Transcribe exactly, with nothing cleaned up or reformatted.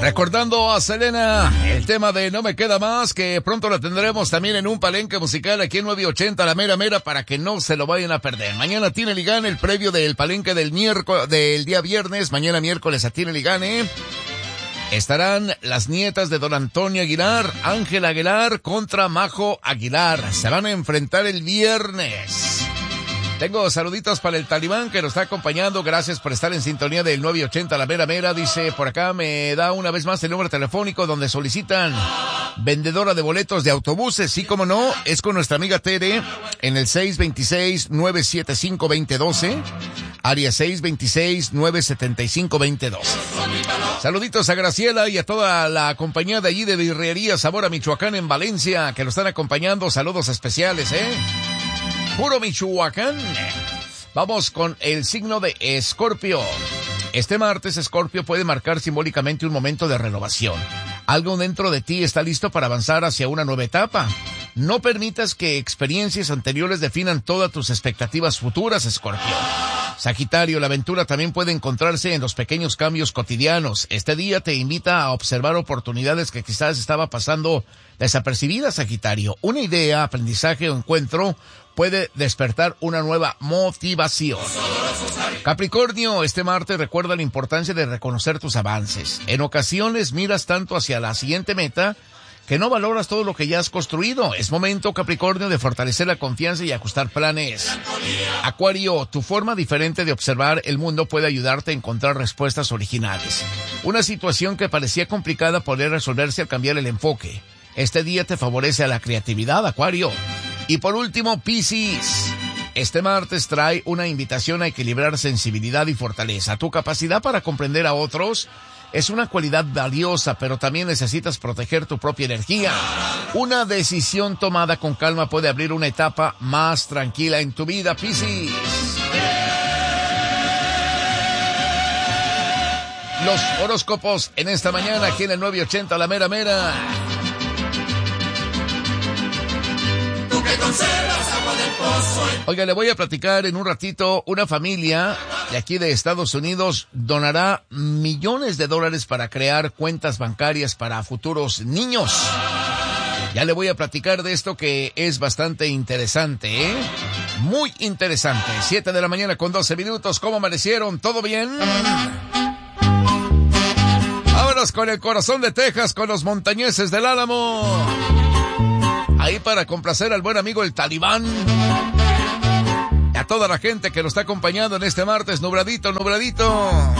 Recordando a Selena, el tema de No Me Queda Más, que pronto la tendremos también en un palenque musical aquí en nueve ochenta, la mera mera, para que no se lo vayan a perder. Mañana tiene Ligane, el previo del palenque del miércoles, del día viernes, mañana miércoles a tiene Ligane. Estarán las nietas de don Antonio Aguilar, Ángela Aguilar contra Majo Aguilar. Se van a enfrentar el viernes. Tengo saluditos para el Talibán que nos está acompañando. Gracias por estar en sintonía del nueve ochenta La Mera Mera. Dice, por acá me da una vez más el número telefónico donde solicitan vendedora de boletos de autobuses. Sí, como no, es con nuestra amiga Tere en el seis dos seis, nueve siete cinco, dos cero uno dos. Área seis dos seis, nueve siete cinco, dos cero uno dos. Saluditos a Graciela y a toda la compañía de allí de Birrería Sabor a Michoacán en Valencia que nos están acompañando. Saludos especiales, ¿eh? Puro Michoacán. Vamos con el signo de Escorpio. Este martes, Escorpio puede marcar simbólicamente un momento de renovación. Algo dentro de ti está listo para avanzar hacia una nueva etapa. No permitas que experiencias anteriores definan todas tus expectativas futuras, Escorpio. Sagitario, la aventura también puede encontrarse en los pequeños cambios cotidianos. Este día te invita a observar oportunidades que quizás estaba pasando desapercibidas, Sagitario. Una idea, aprendizaje o encuentro puede despertar una nueva motivación. Capricornio, este martes recuerda la importancia de reconocer tus avances. En ocasiones miras tanto hacia la siguiente meta que no valoras todo lo que ya has construido. Es momento, Capricornio, de fortalecer la confianza y ajustar planes. Acuario, tu forma diferente de observar el mundo puede ayudarte a encontrar respuestas originales. Una situación que parecía complicada podría resolverse al cambiar el enfoque. Este día te favorece a la creatividad, Acuario. Y por último, Piscis. Este martes trae una invitación a equilibrar sensibilidad y fortaleza. Tu capacidad para comprender a otros es una cualidad valiosa, pero también necesitas proteger tu propia energía. Una decisión tomada con calma puede abrir una etapa más tranquila en tu vida, Piscis. Los horóscopos en esta mañana aquí en el nueve ochenta La Mera Mera. Oiga, le voy a platicar en un ratito. Una familia de aquí de Estados Unidos donará millones de dólares para crear cuentas bancarias para futuros niños. Ya le voy a platicar de esto que es bastante interesante, ¿eh? Muy interesante. Siete de la mañana con doce minutos. ¿Cómo amanecieron? ¿Todo bien? Vámonos con el corazón de Texas, con los montañeses del Álamo. Ahí para complacer al buen amigo el Talibán. Y a toda la gente que nos está acompañando en este martes nubladito, nubladito.